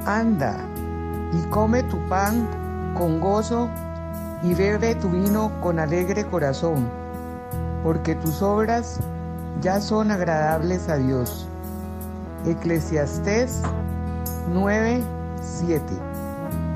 Anda y come tu pan con gozo y bebe tu vino con alegre corazón, porque tus obras ya son agradables a Dios. Eclesiastés 9:7.